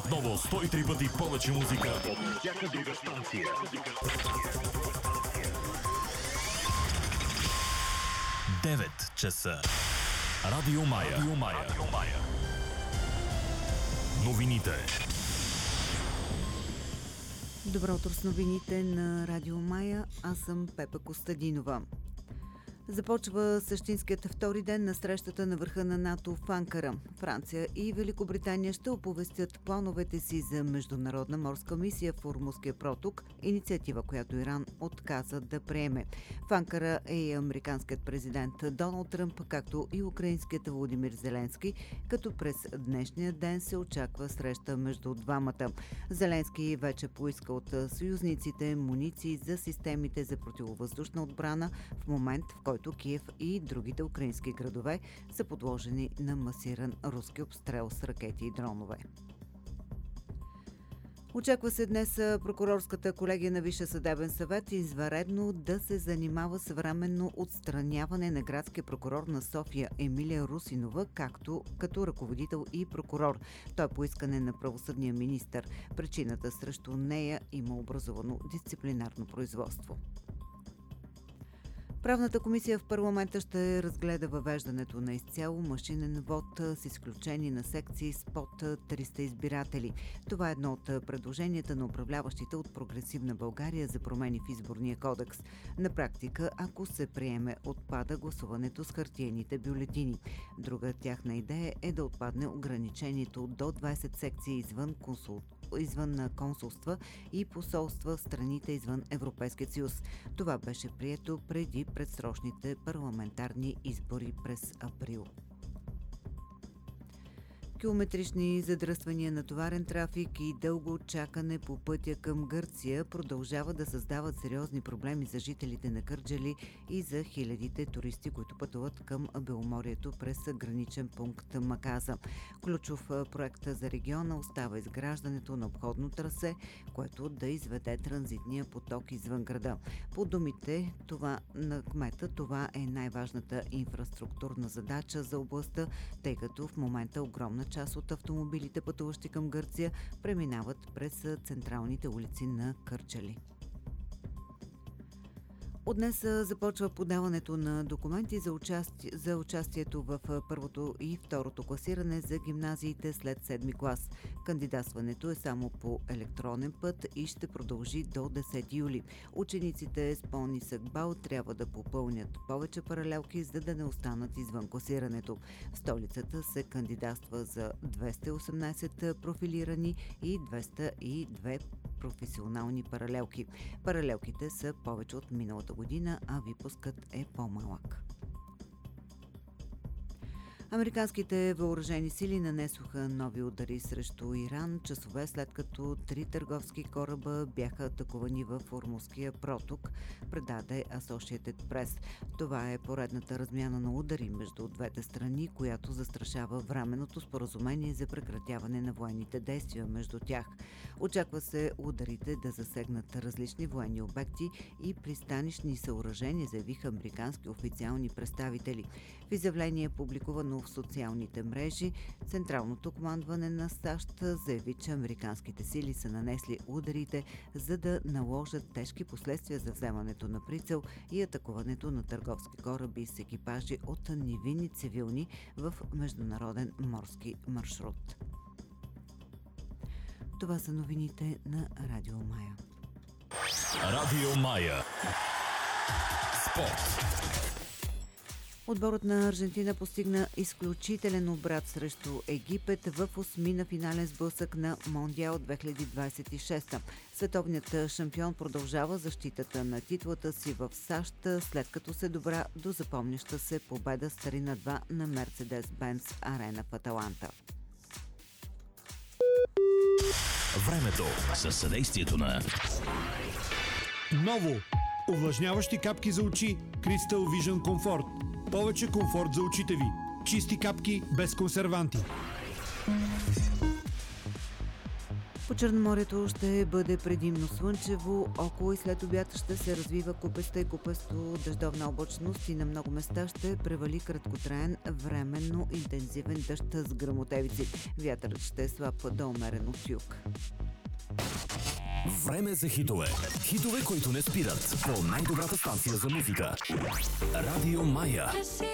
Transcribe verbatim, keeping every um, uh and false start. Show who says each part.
Speaker 1: Отново сто и три пъти повече музика от всяка друга станция. девет часа. Радио Мая. Радио Мая. Радио Мая. Новините.
Speaker 2: Добро утро с новините на Радио Мая. Аз съм Пепа Костадинова. Започва същинският втори ден на срещата на върха на НАТО в Анкара. Франция и Великобритания ще оповестят плановете си за международна морска мисия в Ормузския проток, инициатива, която Иран отказа да приеме. В Анкара е и американският президент Доналд Тръмп, както и украинският Володимир Зеленски, като през днешния ден се очаква среща между двамата. Зеленски вече поиска от съюзниците муниции за системите за противовъздушна отбрана в момент, в който който Киев и другите украински градове са подложени на масиран руски обстрел с ракети и дронове. Очаква се днес прокурорската колегия на Висшия съдебен съвет извънредно да се занимава с временно отстраняване на градския прокурор на София Емилия Русинова, както като ръководител и прокурор. Той е по искане на правосъдния министър. Причината срещу нея има образувано дисциплинарно производство. Правната комисия в парламента ще разгледа въвеждането на изцяло машинен вод с изключение на секции с под триста избиратели. Това е едно от предложенията на управляващите от Прогресивна България за промени в изборния кодекс. На практика, ако се приеме, отпада гласуването с хартиените бюлетини. Друга тяхна идея е да отпадне ограничението до двайсет секции извън консул... извън консулства и посолства в страните извън Европейския съюз. Това беше прието преди предсрочните парламентарни избори през април. Километрични задръствания на товарен трафик и дълго чакане по пътя към Гърция продължават да създават сериозни проблеми за жителите на Кърджали и за хилядите туристи, които пътуват към Беломорието през граничен пункт Маказа. Ключов проект за региона остава изграждането на обходно трасе, което да изведе транзитния поток извън града. По думите това на кмета, това е най-важната инфраструктурна задача за областта, тъй като в момента огромна част от автомобилите, пътуващи към Гърция, преминават през централните улици на Кърджали. От днес започва подаването на документи за, участи... за участието в първото и второто класиране за гимназиите след седми клас. Кандидатстването е само по електронен път и ще продължи до десети юли. Учениците с по-нисък бал трябва да попълнят повече паралелки, за да не останат извън класирането. В столицата се кандидатства за двеста и осемнайсет профилирани и двеста и две професионални паралелки. Паралелките са повече от миналата година, а випускът е по-малък. Американските въоръжени сили нанесоха нови удари срещу Иран, часове след като три търговски кораба бяха атакувани в Ормузския проток, предаде Associated Press. Това е поредната размяна на удари между двете страни, която застрашава временното споразумение за прекратяване на военните действия между тях. Очаква се ударите да засегнат различни военни обекти и пристанищни съоръжения, заявиха американски официални представители. В изявление, публикувано в социалните мрежи, Централното командване на САЩ заяви, че американските сили са нанесли ударите, за да наложат тежки последствия за вземането на прицел и атакуването на търговски кораби с екипажи от невинни цивилни в международен морски маршрут. Това са новините на Радио Мая.
Speaker 1: Радио Мая. Спорт.
Speaker 2: Отборът на Аржентина постигна изключителен обрат срещу Египет в осмина финален сблъсък на Мондиал две хиляди двадесет и шеста. Световният шампион продължава защитата на титлата си в САЩ, след като се добра до запомняща се победа с три на две на Мерцедес-Бенц Арена в Аталанта.
Speaker 1: Времето със съдействието на
Speaker 3: Ново! Увлажняващи капки за очи Crystal Vision Comfort. Повече комфорт за очите ви. Чисти капки без консерванти.
Speaker 2: По Черноморието ще бъде предимно слънчево, около и след обяд ще се развива купеста и купесто дъждовна облачност и на много места ще превали краткотраен, временно интензивен дъжд с гръмотевици. Вятърът ще е слаб до умерен от юг.
Speaker 1: Време за хитове. Хитове, които не спират. По най-добрата станция за музика. Радио Мая.